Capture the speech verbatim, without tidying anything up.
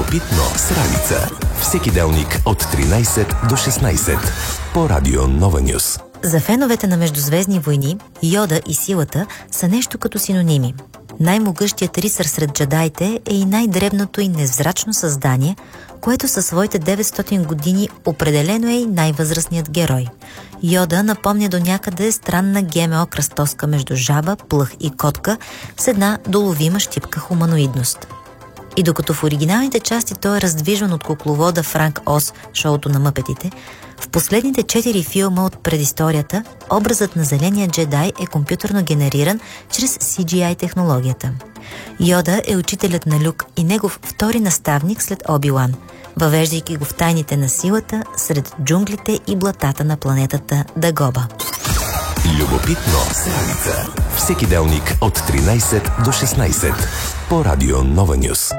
Любопитно с Ралица. Всеки делник от тринайсет до шестнайсет по Радио Нова Нюс. За феновете на Междузвездни войни, Йода и силата са нещо като синоними. Най-могъщият рицар сред джедаите е и най-дребното и невзрачно създание, което със своите деветстотин години определено е и най-възрастният герой. Йода напомня до някъде странна ГМО кръстоска между жаба, плъх и котка с една доловима щипка хуманоидност. И докато в оригиналните части той е раздвижван от кукловода Франк Оз, шоуто на мъпетите, в последните четири филма от предисторията образът на зеления джедай е компютърно генериран чрез Си Джи Ай технологията. Йода е учителят на Люк и негов втори наставник след Оби-Уан, въвеждайки го в тайните на силата сред джунглите и блатата на планетата Дагоба. Любопитно с Ралица. Всеки делник от тринайсет до шестнайсет по Радио Нова Нюс.